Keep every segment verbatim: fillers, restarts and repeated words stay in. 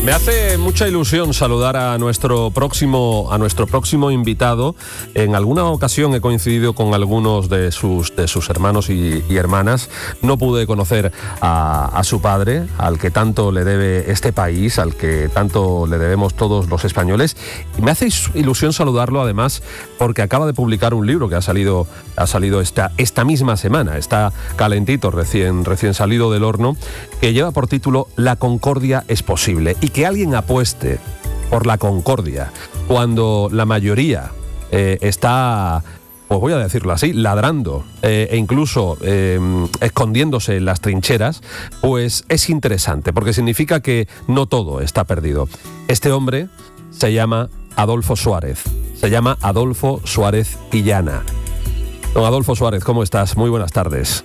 Me hace mucha ilusión saludar a nuestro próximo, a nuestro próximo invitado. En alguna ocasión he coincidido con algunos de sus, de sus hermanos y, y hermanas. No pude conocer a, a su padre, al que tanto le debe este país, al que tanto le debemos todos los españoles. Y me hace ilusión saludarlo además porque acaba de publicar un libro que ha salido, ha salido esta, esta misma semana. Está calentito, recién, recién salido del horno, que lleva por título La concordia es posible. Y que alguien apueste por la concordia cuando la mayoría eh, está, pues voy a decirlo así, ladrando eh, e incluso eh, escondiéndose en las trincheras, pues es interesante, porque significa que no todo está perdido. Este hombre se llama Adolfo Suárez, se llama Adolfo Suárez Illana. Don Adolfo Suárez, ¿cómo estás? Muy buenas tardes.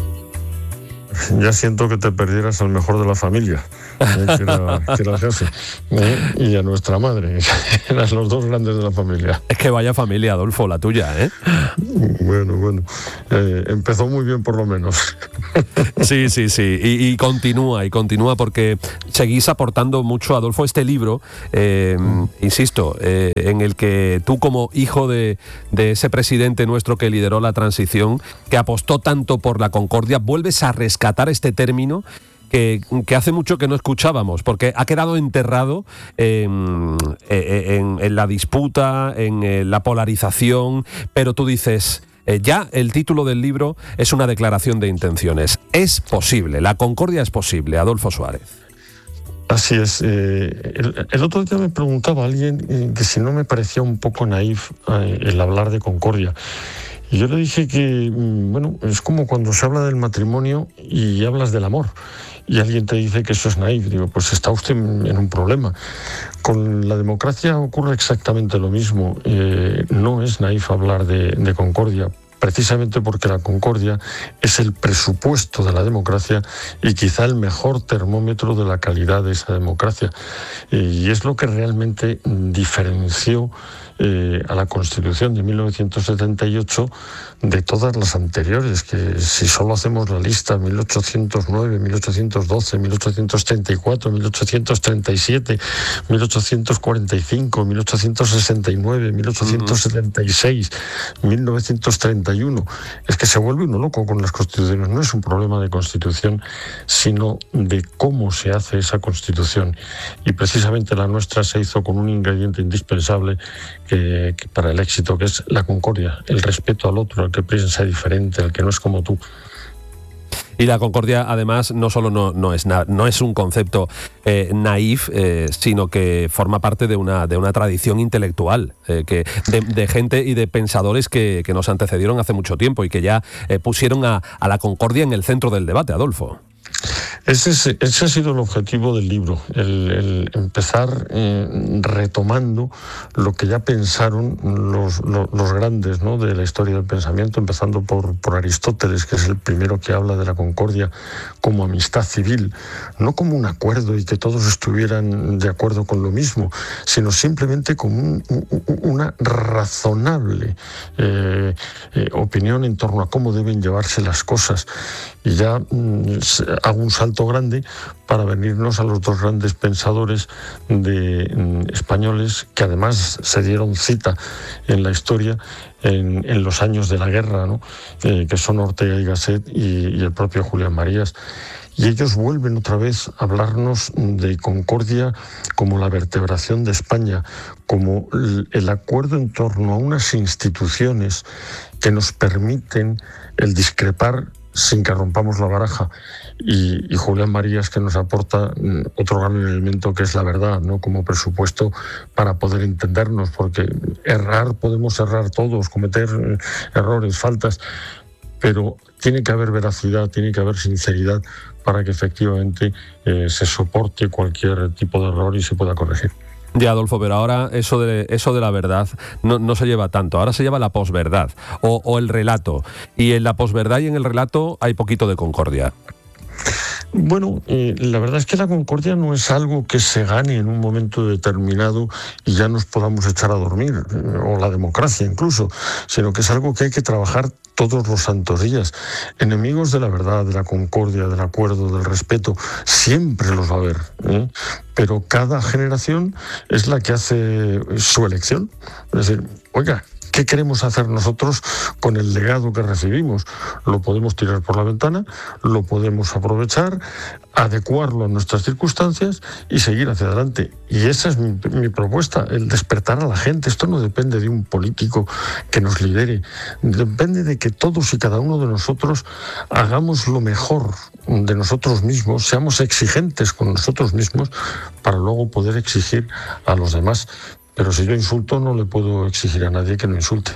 Ya siento que te perdieras al mejor de la familia, eh, que, era, que era el jefe, eh, y a nuestra madre. Eran los dos grandes de la familia. Es que vaya familia, Adolfo, la tuya, ¿eh? Bueno, bueno. Eh, empezó muy bien, por lo menos. Sí, sí, sí. Y, y continúa, y continúa, porque seguís aportando mucho, Adolfo, este libro, eh, insisto, eh, en el que tú, como hijo de, de ese presidente nuestro que lideró la transición, que apostó tanto por la concordia, vuelves a rescatar este término que, que hace mucho que no escuchábamos, porque ha quedado enterrado en, en, en la disputa, en la polarización, pero tú dices, eh, ya el título del libro es una declaración de intenciones. Es posible, la concordia es posible, Adolfo Suárez. Así es. Eh, el, el otro día me preguntaba alguien eh, que si no me parecía un poco naif eh, el hablar de concordia. Y yo le dije que, bueno, es como cuando se habla del matrimonio y hablas del amor. Y alguien te dice que eso es naif. Digo, pues está usted en un problema. Con la democracia ocurre exactamente lo mismo. Eh, no es naif hablar de, de concordia, precisamente porque la concordia es el presupuesto de la democracia y quizá el mejor termómetro de la calidad de esa democracia. Y es lo que realmente diferenció eh, a la Constitución de mil novecientos setenta y ocho de todas las anteriores, que si solo hacemos la lista mil ochocientos nueve, mil ochocientos doce, mil ochocientos treinta y cuatro, mil ochocientos treinta y siete, mil ochocientos cuarenta y cinco, mil ochocientos sesenta y nueve, mil ochocientos setenta y seis, mil novecientos treinta y uno, es que se vuelve uno loco con las constituciones. No es un problema de constitución, sino de cómo se hace esa constitución. Y precisamente la nuestra se hizo con un ingrediente indispensable que, que para el éxito, que es la concordia, el respeto al otro, al que piensa diferente, al que no es como tú. Y la concordia, además, no solo no, no, es, na, no es un concepto eh, naif, eh, sino que forma parte de una, de una tradición intelectual, eh, que, de, de gente y de pensadores que, que nos antecedieron hace mucho tiempo y que ya eh, pusieron a, a la concordia en el centro del debate, Adolfo. Ese, es, ese ha sido el objetivo del libro, el, el empezar eh, retomando lo que ya pensaron los, los, los grandes, ¿no?, de la historia del pensamiento, empezando por, por Aristóteles, que es el primero que habla de la concordia como amistad civil, no como un acuerdo y que todos estuvieran de acuerdo con lo mismo, sino simplemente como un, una razonable eh, eh, opinión en torno a cómo deben llevarse las cosas. Y ya mm, hago un salto grande para venirnos a los dos grandes pensadores de, mm, españoles que además se dieron cita en la historia en, en los años de la guerra, ¿no? eh, que son Ortega y Gasset y, y el propio Julián Marías. Y ellos vuelven otra vez a hablarnos de concordia como la vertebración de España, como el, el acuerdo en torno a unas instituciones que nos permiten el discrepar sin que rompamos la baraja, y, y Julián Marías, que nos aporta otro gran elemento, que es la verdad, ¿no?, como presupuesto para poder entendernos, porque errar, podemos errar todos, cometer errores, faltas, pero tiene que haber veracidad, tiene que haber sinceridad para que efectivamente eh, se soporte cualquier tipo de error y se pueda corregir. Ya, Adolfo, pero ahora eso de, eso de la verdad no, no se lleva tanto, ahora se lleva la posverdad o, o el relato, y en la posverdad y en el relato hay poquito de concordia. Bueno, eh, la verdad es que la concordia no es algo que se gane en un momento determinado y ya nos podamos echar a dormir, eh, o la democracia incluso, sino que es algo que hay que trabajar todos los santos días. Enemigos de la verdad, de la concordia, del acuerdo, del respeto, siempre los va a haber, ¿eh? pero cada generación es la que hace su elección. Es decir, oiga, ¿qué queremos hacer nosotros con el legado que recibimos? Lo podemos tirar por la ventana, lo podemos aprovechar, adecuarlo a nuestras circunstancias y seguir hacia adelante. Y esa es mi, mi propuesta, el despertar a la gente. Esto no depende de un político que nos lidere, depende de que todos y cada uno de nosotros hagamos lo mejor de nosotros mismos, seamos exigentes con nosotros mismos para luego poder exigir a los demás. Pero si yo insulto, no le puedo exigir a nadie que no insulte.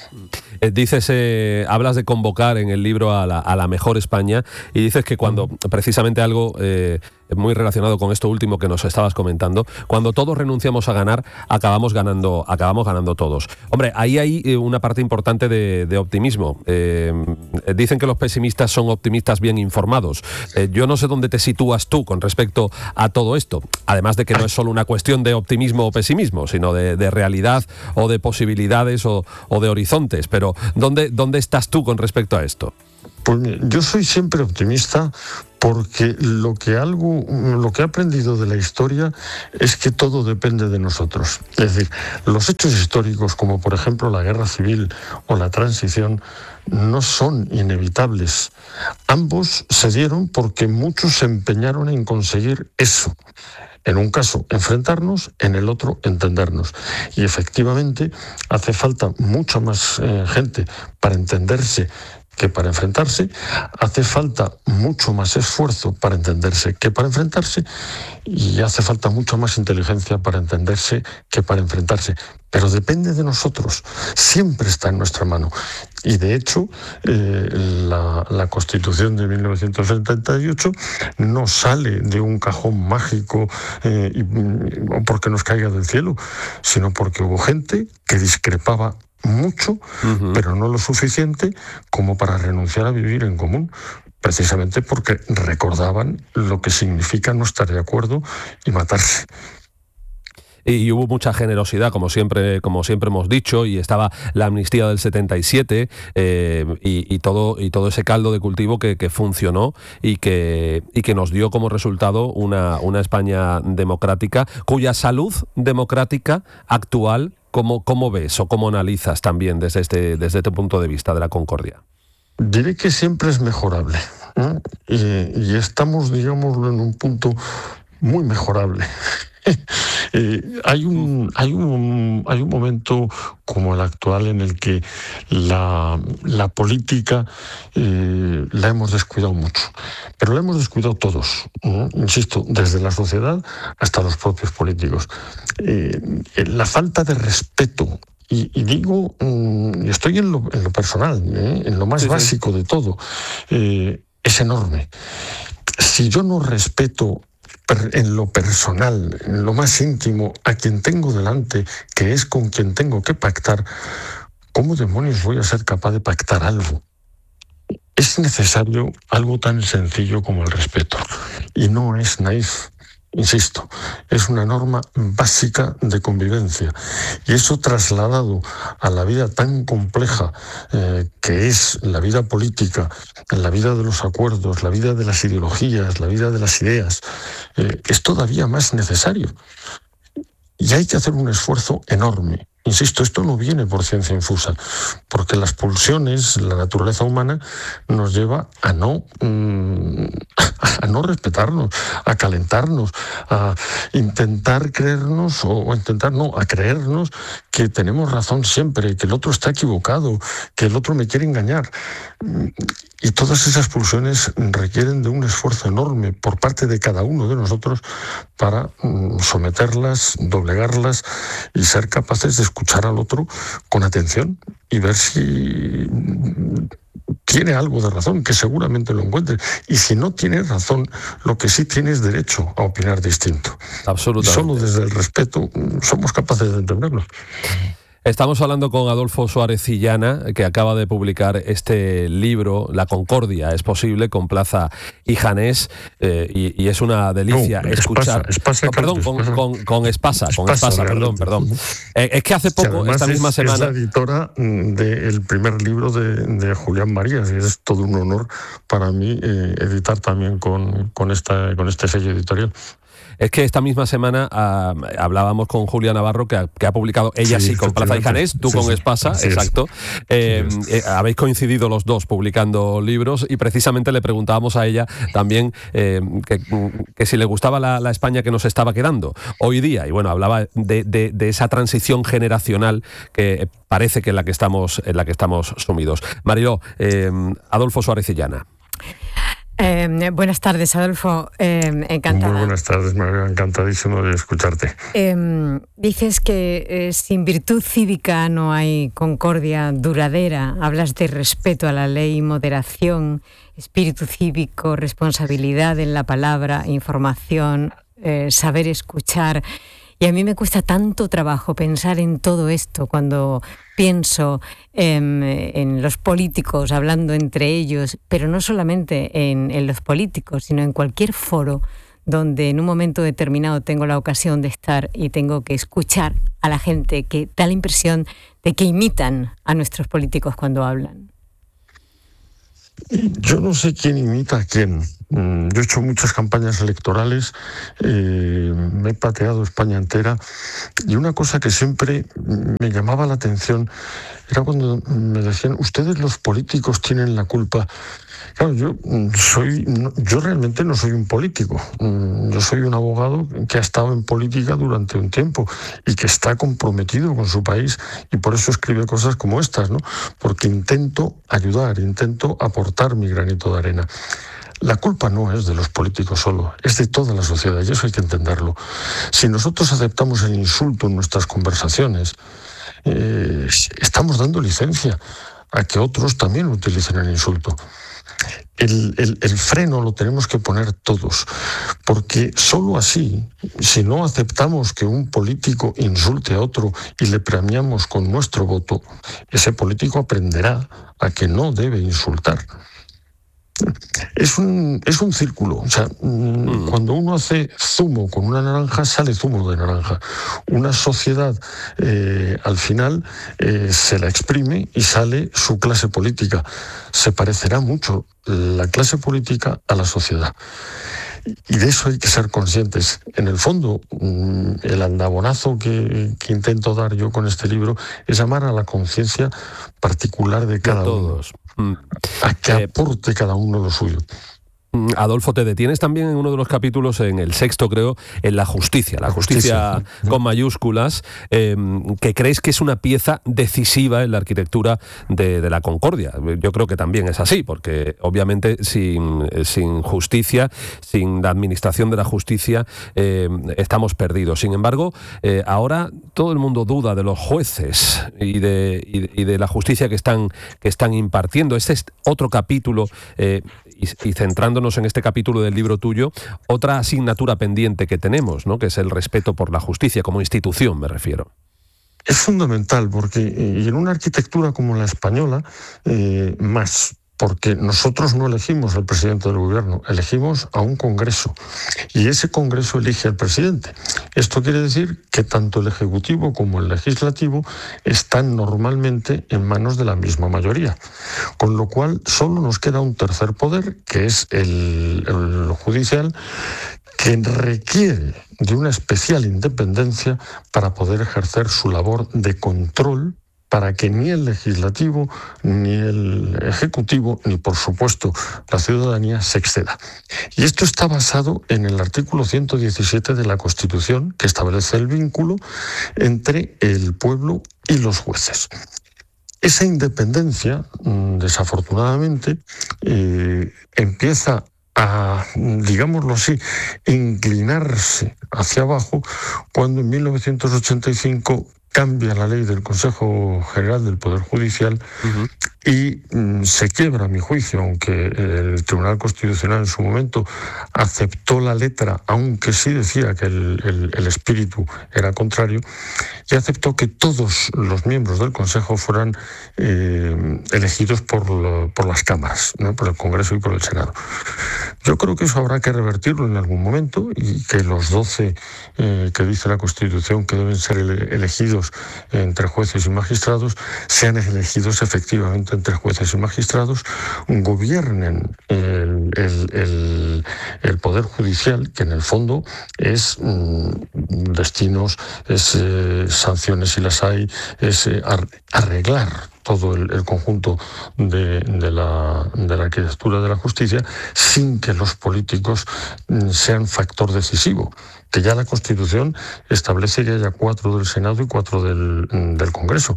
Eh, dices, eh, hablas de convocar en el libro a la, a la mejor España y dices que cuando, precisamente algo eh, muy relacionado con esto último que nos estabas comentando, cuando todos renunciamos a ganar, acabamos ganando, acabamos ganando todos. Hombre, ahí hay una parte importante de, de optimismo. Eh, dicen que los pesimistas son optimistas bien informados. Eh, yo no sé dónde te sitúas tú con respecto a todo esto, además de que no es solo una cuestión de optimismo o pesimismo, sino de, de realidad o de posibilidades o, o de horizontes. Pero ¿dónde, ¿dónde estás tú con respecto a esto? Pues yo soy siempre optimista porque lo que algo, lo que he aprendido de la historia es que todo depende de nosotros. Es decir, los hechos históricos, como por ejemplo la guerra civil o la transición, no son inevitables. Ambos se dieron porque muchos se empeñaron en conseguir eso. En un caso, enfrentarnos, en el otro, entendernos. Y efectivamente, hace falta mucha más eh, gente para entenderse que para enfrentarse, hace falta mucho más esfuerzo para entenderse que para enfrentarse, y hace falta mucha más inteligencia para entenderse que para enfrentarse. Pero depende de nosotros, siempre está en nuestra mano. Y de hecho, eh, la, la Constitución de mil novecientos setenta y ocho no sale de un cajón mágico eh, y, o porque nos caiga del cielo, sino porque hubo gente que discrepaba mucho, uh-huh. pero no lo suficiente como para renunciar a vivir en común, precisamente porque recordaban lo que significa no estar de acuerdo y matarse. Y hubo mucha generosidad, como siempre, como siempre hemos dicho, y estaba la amnistía del setenta y siete eh, y, y todo y todo ese caldo de cultivo que, que funcionó y que y que nos dio como resultado una, una España democrática, cuya salud democrática actual, ¿cómo, cómo ves o cómo analizas también desde este, desde este punto de vista de la concordia? Diré que siempre es mejorable, ¿eh? y, y estamos, digámoslo, en un punto muy mejorable. Eh, hay un hay un hay un momento como el actual en el que la, la política eh, la hemos descuidado mucho, pero la hemos descuidado todos, ¿no? Insisto, desde la sociedad hasta los propios políticos. Eh, la falta de respeto, y, y digo, y estoy en lo, en lo personal, ¿eh? en lo más sí, básico sí. de todo, eh, es enorme. Si yo no respeto en lo personal, en lo más íntimo, a quien tengo delante, que es con quien tengo que pactar, ¿cómo demonios voy a ser capaz de pactar algo? Es necesario algo tan sencillo como el respeto. Y no es naif, insisto, es una norma básica de convivencia. Y eso trasladado a la vida tan compleja eh, que es la vida política, la vida de los acuerdos, la vida de las ideologías, la vida de las ideas, eh, es todavía más necesario. Y hay que hacer un esfuerzo enorme. Insisto, esto no viene por ciencia infusa, porque las pulsiones, la naturaleza humana, nos lleva a no, mmm, a no respetarnos, a calentarnos, a intentar creernos, o intentar no, a creernos que tenemos razón siempre, que el otro está equivocado, que el otro me quiere engañar. Y todas esas pulsiones requieren de un esfuerzo enorme por parte de cada uno de nosotros para mmm, someterlas, doblegarlas y ser capaces de escuchar al otro con atención y ver si tiene algo de razón, que seguramente lo encuentre. Y si no tiene razón, lo que sí tiene es derecho a opinar distinto. Absolutamente. Y solo desde el respeto somos capaces de entenderlo. Estamos hablando con Adolfo Suárez Cillana, que acaba de publicar este libro, La Concordia es posible, con Plaza y Janés, eh, y, y es una delicia no, escuchar... Espasa, Espasa, no, perdón, con, con, con Espasa, Espasa, con Espasa, perdón, perdón. Eh, es que hace poco, esta misma es, semana... es la editora del primer libro de, de Julián Marías, y es todo un honor para mí eh, editar también con, con, esta, con este sello editorial. Es que esta misma semana uh, hablábamos con Julia Navarro, que ha, que ha publicado, ella sí, sí con Plaza y Janés, tú sí, con sí, Espasa, sí, exacto. Eh, sí, eh, habéis coincidido los dos publicando libros y precisamente le preguntábamos a ella también eh, que, que si le gustaba la, la España que nos estaba quedando hoy día. Y bueno, hablaba de, de, de esa transición generacional que parece que en la que estamos, en la que estamos sumidos. Mariló, eh, Adolfo Suárez Illana. Eh, buenas tardes, Adolfo. Eh, encantada. Muy buenas tardes, María. Encantadísimo de escucharte. Eh, dices que eh, sin virtud cívica no hay concordia duradera. Hablas de respeto a la ley, moderación, espíritu cívico, responsabilidad en la palabra, información, eh, saber escuchar. Y a mí me cuesta tanto trabajo pensar en todo esto cuando pienso en, en los políticos hablando entre ellos, pero no solamente en, en los políticos, sino en cualquier foro donde en un momento determinado tengo la ocasión de estar y tengo que escuchar a la gente que da la impresión de que imitan a nuestros políticos cuando hablan. Yo no sé quién imita a quién. Yo he hecho muchas campañas electorales, eh, me he pateado España entera y una cosa que siempre me llamaba la atención era cuando me decían, ustedes los políticos tienen la culpa. Claro, yo soy, yo realmente no soy un político. Yo soy un abogado que ha estado en política durante un tiempo y que está comprometido con su país y por eso escribe cosas como estas, ¿no? Porque intento ayudar, intento aportar mi granito de arena. La culpa no es de los políticos solo, es de toda la sociedad y eso hay que entenderlo. Si nosotros aceptamos el insulto en nuestras conversaciones, eh, estamos dando licencia a que otros también utilicen el insulto. El, el, el freno lo tenemos que poner todos, porque solo así, si no aceptamos que un político insulte a otro y le premiamos con nuestro voto, ese político aprenderá a que no debe insultar. Es un, es un círculo, o sea, mm. cuando uno hace zumo con una naranja, sale zumo de naranja. Una sociedad, eh, al final, eh, se la exprime y sale su clase política. Se parecerá mucho la clase política a la sociedad. Y de eso hay que ser conscientes. En el fondo, el andabonazo que, que intento dar yo con este libro es llamar a la conciencia particular de cada uno. A que eh, aporte cada uno lo suyo. Adolfo, te detienes también en uno de los capítulos, en el sexto creo, en la justicia, la justicia, justicia con mayúsculas, eh, que crees que es una pieza decisiva en la arquitectura de, de la concordia. Yo creo que también es así, porque obviamente sin, sin justicia, sin la administración de la justicia, eh, estamos perdidos. Sin embargo, eh, ahora todo el mundo duda de los jueces y de, y, y de la justicia que están, que están impartiendo. Este es otro capítulo, eh, y, y centrándonos en este capítulo del libro tuyo, otra asignatura pendiente que tenemos, ¿no? Que es el respeto por la justicia como institución, me refiero. Es fundamental porque y en una arquitectura como la española, eh, más, porque nosotros no elegimos al presidente del gobierno, elegimos a un Congreso y ese Congreso elige al presidente. Esto quiere decir que tanto el Ejecutivo como el Legislativo están normalmente en manos de la misma mayoría, con lo cual solo nos queda un tercer poder, que es el, el judicial, que requiere de una especial independencia para poder ejercer su labor de control, para que ni el legislativo, ni el ejecutivo, ni por supuesto la ciudadanía se exceda. Y esto está basado en el artículo ciento diecisiete de la Constitución, que establece el vínculo entre el pueblo y los jueces. Esa independencia, desafortunadamente, eh, empieza a, digámoslo así, inclinarse hacia abajo cuando en mil novecientos ochenta y cinco cambia la ley del Consejo General del Poder Judicial uh-huh. y mm, se quiebra, a mi juicio, aunque el Tribunal Constitucional en su momento aceptó la letra, aunque sí decía que el, el, el espíritu era contrario, y aceptó que todos los miembros del Consejo fueran eh, elegidos por, lo, por las cámaras, ¿no? Por el Congreso y por el Senado. Yo creo que eso habrá que revertirlo en algún momento y que los doce eh, que dice la Constitución que deben ser ele- elegidos entre jueces y magistrados sean elegidos efectivamente entre jueces y magistrados, gobiernen el, el, el, el Poder Judicial, que en el fondo es mmm, destinos, es eh, sanciones si las hay, es eh, arreglar todo el, el conjunto de, de, la, de la arquitectura de la justicia sin que los políticos sean factor decisivo, que ya la Constitución establece que haya cuatro del Senado y cuatro del, del Congreso.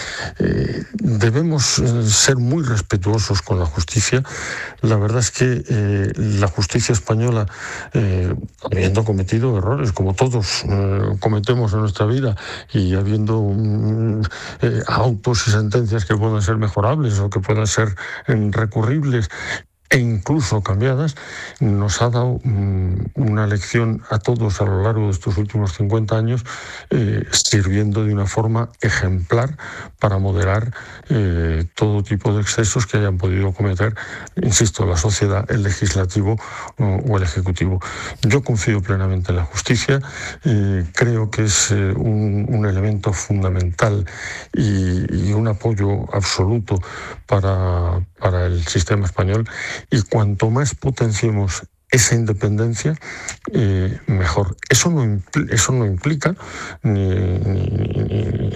Eh, debemos ser muy respetuosos con la justicia. La verdad es que eh, la justicia española, eh, habiendo cometido errores, como todos eh, cometemos en nuestra vida, y habiendo mm, eh, autos y sentencias que puedan ser mejorables o que puedan ser eh, recurribles, e incluso cambiadas, nos ha dado mmm, una lección a todos a lo largo de estos últimos cincuenta años, eh, sirviendo de una forma ejemplar para moderar eh, todo tipo de excesos que hayan podido cometer, insisto, la sociedad, el legislativo o, o el ejecutivo. Yo confío plenamente en la justicia, eh, creo que es eh, un, un elemento fundamental y, y un apoyo absoluto para, para el sistema español. Y cuanto más potenciemos esa independencia, eh, mejor. Eso no, impl- eso no implica ni, ni, ni,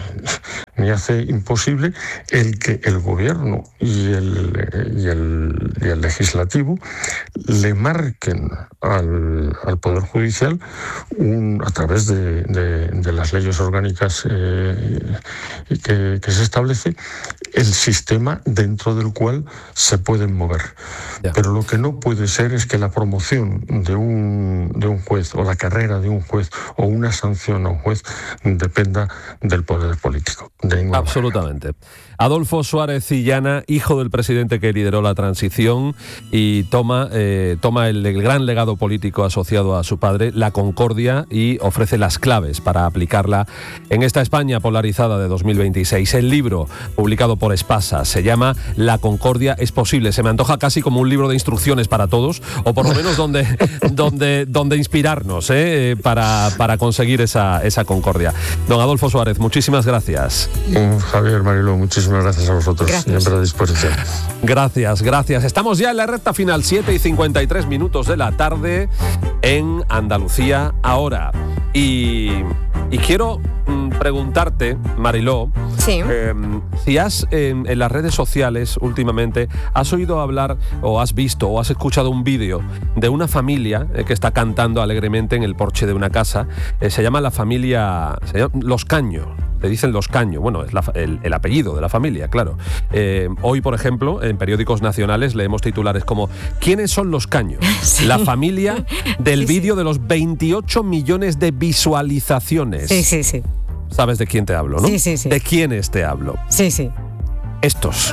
ni hace imposible el que el gobierno y el, y el, y el legislativo le marquen al, al Poder Judicial un, a través de, de, de las leyes orgánicas eh, que, que se establece, el sistema dentro del cual se pueden mover. Yeah. Pero lo que no puede ser es que la promoción de un, de un juez o la carrera de un juez o una sanción a un juez dependa del poder político. De Absolutamente. Manera. Adolfo Suárez Illana, hijo del presidente que lideró la transición y toma, eh, toma el, el gran legado político asociado a su padre, la concordia, y ofrece las claves para aplicarla en esta España polarizada de dos mil veintiséis. El libro, publicado por Espasa, se llama La concordia es posible. Se me antoja casi como un libro de instrucciones para todos, o por lo menos donde, donde, donde inspirarnos ¿eh? para, para conseguir esa, esa concordia. Don Adolfo Suárez, muchísimas gracias. Javier, Mariló, muchísimas gracias a vosotros. Gracias. Siempre a disposición. Gracias, gracias. Estamos ya en la recta final, siete y cincuenta y tres minutos de la tarde en Andalucía ahora. Y, y quiero mm, preguntarte, Mariló, sí. eh, si has en, en las redes sociales últimamente has oído hablar o has visto o has escuchado un vídeo de una familia eh, que está cantando alegremente en el porche de una casa. Eh, se llama la familia, se llama Los Caños. Le dicen Los Caños, bueno, es la, el, el apellido de la familia, claro. Eh, hoy, por ejemplo, en periódicos nacionales leemos titulares como ¿quiénes son los Caños? Sí. La familia del sí, vídeo sí. de los veintiocho millones de visualizaciones. Sí, sí, sí. ¿Sabes de quién te hablo, no? Sí, sí, sí. ¿De quiénes te hablo? Sí, sí. Estos.